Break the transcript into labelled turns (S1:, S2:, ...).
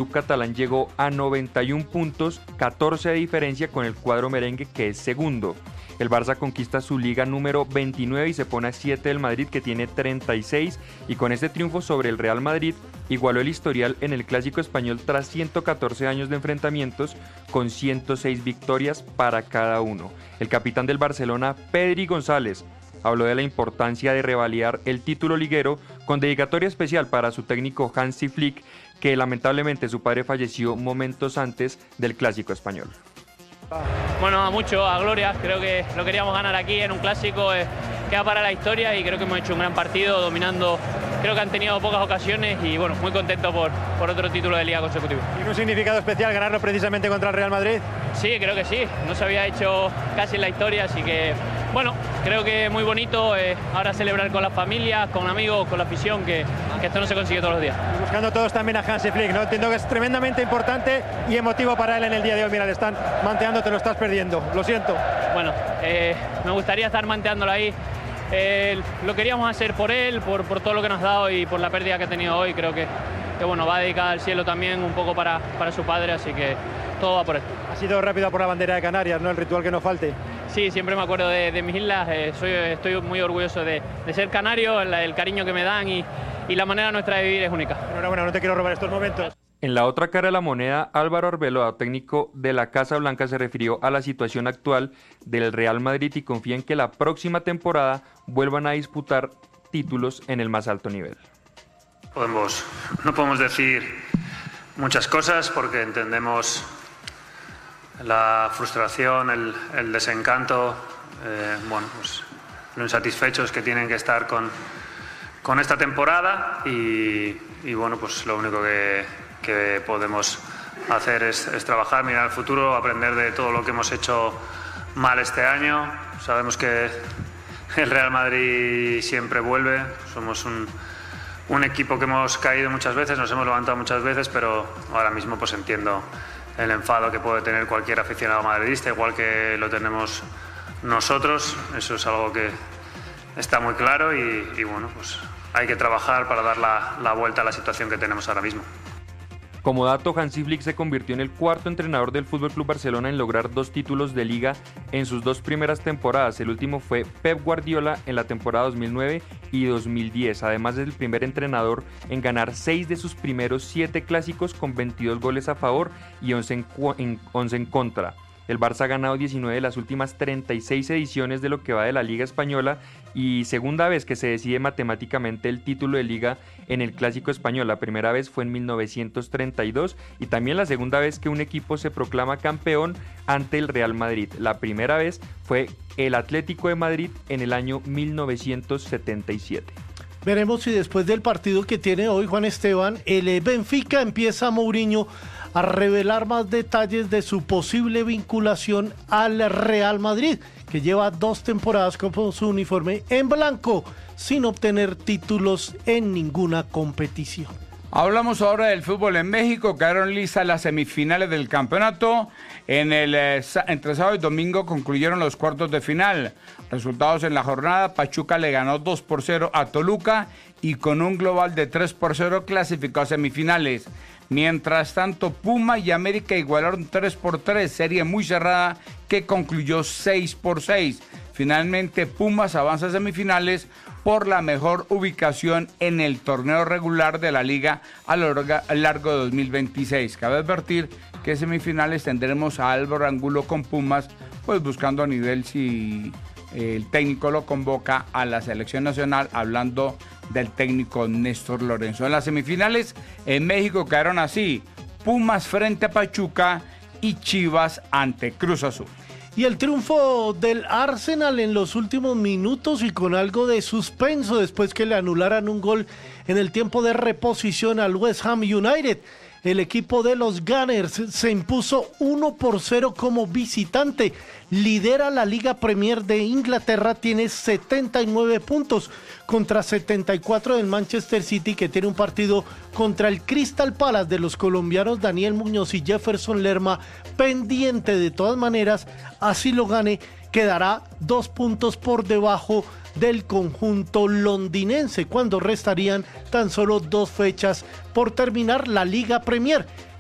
S1: club catalán llegó a 91 puntos, 14 de diferencia con el cuadro merengue, que es segundo. El Barça conquista su liga número 29 y se pone a 7 del Madrid, que tiene 36, y con este triunfo sobre el Real Madrid igualó el historial en el Clásico Español tras 114 años de enfrentamientos, con 106 victorias para cada uno. El capitán del Barcelona, Pedri González, habló de la importancia de revalidar el título liguero, con dedicatoria especial para su técnico Hansi Flick, que lamentablemente su padre falleció momentos antes del Clásico Español.
S2: Bueno, a mucho, a gloria, creo que lo queríamos ganar aquí en un clásico, queda para la historia y creo que hemos hecho un gran partido dominando, creo que han tenido pocas ocasiones y bueno, muy contento por otro título de liga consecutivo.
S3: ¿Tiene un significado especial ganarlo precisamente contra el Real Madrid?
S2: Sí, creo que sí, no se había hecho casi en la historia, así que bueno, creo que muy bonito ahora celebrar con las familias, con amigos, con la afición, que esto no se consigue todos los días.
S3: Buscando todos también a Hansi Flick, ¿no? Entiendo que es tremendamente importante y emotivo para él en el día de hoy. Mira, le están manteando, te lo estás perdiendo, lo siento.
S2: Bueno, me gustaría estar manteándolo ahí. Lo queríamos hacer por él, por todo lo que nos ha dado y por la pérdida que ha tenido hoy. Creo que bueno, va dedicada al cielo también un poco para su padre, así que todo va por él.
S3: Ha sido rápido por la bandera de Canarias, ¿no? El ritual que no falte.
S2: Sí, siempre me acuerdo de mis islas, estoy muy orgulloso de ser canario, el cariño que me dan y la manera nuestra de vivir es única.
S3: Enhorabuena, no te quiero robar estos momentos.
S1: En la otra cara de la moneda, Álvaro Arbeloa, técnico de la Casa Blanca, se refirió a la situación actual del Real Madrid y confía en que la próxima temporada vuelvan a disputar títulos en el más alto nivel.
S4: No podemos decir muchas cosas porque entendemos la frustración, el desencanto, pues lo insatisfechos que tienen que estar con esta temporada y bueno, pues lo único que podemos hacer es trabajar, mirar al futuro, aprender de todo lo que hemos hecho mal este año. Sabemos que el Real Madrid siempre vuelve, somos un equipo que hemos caído muchas veces, nos hemos levantado muchas veces, pero ahora mismo pues entiendo el enfado que puede tener cualquier aficionado madridista, igual que lo tenemos nosotros. Eso es algo que está muy claro y bueno, pues hay que trabajar para dar la vuelta a la situación que tenemos ahora mismo.
S1: Como dato, Hansi Flick se convirtió en el cuarto entrenador del FC Barcelona en lograr 2 títulos de liga en sus 2 primeras temporadas. El último fue Pep Guardiola en la temporada 2009 y 2010. Además, es el primer entrenador en ganar 6 de sus primeros 7 clásicos con 22 goles a favor y 11 en contra. El Barça ha ganado 19 de las últimas 36 ediciones de lo que va de la Liga Española y segunda vez que se decide matemáticamente el título de Liga en el Clásico Español. La primera vez fue en 1932 y también la segunda vez que un equipo se proclama campeón ante el Real Madrid. La primera vez fue el Atlético de Madrid en el año 1977.
S5: Veremos si después del partido que tiene hoy Juan Esteban, el Benfica empieza a Mourinho a revelar más detalles de su posible vinculación al Real Madrid, que lleva 2 temporadas con su uniforme en blanco, sin obtener títulos en ninguna competición.
S6: Hablamos ahora del fútbol en México. Quedaron listas las semifinales del campeonato. Entre sábado y domingo concluyeron los cuartos de final. Resultados en la jornada: Pachuca le ganó 2-0 a Toluca y con un global de 3-0 clasificó a semifinales. Mientras tanto, Puma y América igualaron 3-3, serie muy cerrada que concluyó 6-6. Finalmente, Pumas avanza a semifinales por la mejor ubicación en el torneo regular de la liga a lo largo de 2026. Cabe advertir que en semifinales tendremos a Álvaro Angulo con Pumas, pues buscando a nivel si el técnico lo convoca a la selección nacional, hablando del técnico Néstor Lorenzo. En las semifinales en México quedaron así: Pumas frente a Pachuca y Chivas ante Cruz Azul.
S5: Y el triunfo del Arsenal en los últimos minutos y con algo de suspenso después que le anularan un gol en el tiempo de reposición al West Ham United. El equipo de los Gunners se impuso 1-0 como visitante. Lidera la Liga Premier de Inglaterra, tiene 79 puntos contra 74 del Manchester City, que tiene un partido contra el Crystal Palace de los colombianos Daniel Muñoz y Jefferson Lerma pendiente. De todas maneras, así lo gane, quedará 2 puntos por debajo del conjunto londinense, cuando restarían tan solo 2 fechas por terminar la Liga Premier.